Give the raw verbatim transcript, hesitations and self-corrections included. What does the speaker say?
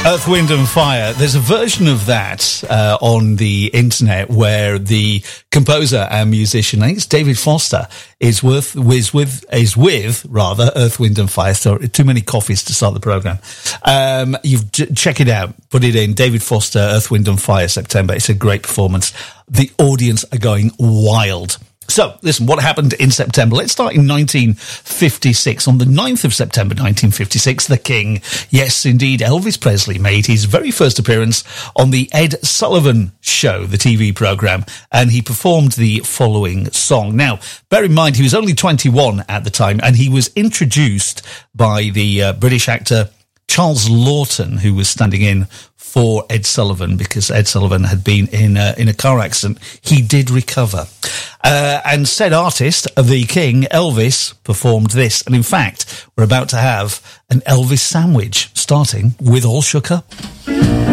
Earth, Wind and Fire. There's a version of that uh, on the internet where the composer and musician, I think it's David Foster, is with, is with, is with rather, Earth, Wind and Fire. So too many coffees to start the program. Um, you've j- check it out. Put it in. David Foster, Earth, Wind and Fire, September. It's a great performance. The audience are going wild. So, listen, what happened in September? Let's start in nineteen fifty-six. On the ninth of September nineteen fifty-six, the King, yes, indeed, Elvis Presley, made his very first appearance on the Ed Sullivan Show, the T V programme, and he performed the following song. Now, bear in mind, he was only twenty-one at the time, and he was introduced by the uh, British actor Charles Lawton, who was standing in for Ed Sullivan because Ed Sullivan had been in a, in a car accident. He did recover. Uh, and said artist, the King, Elvis, performed this. And in fact, we're about to have an Elvis sandwich, starting with All Shook Up.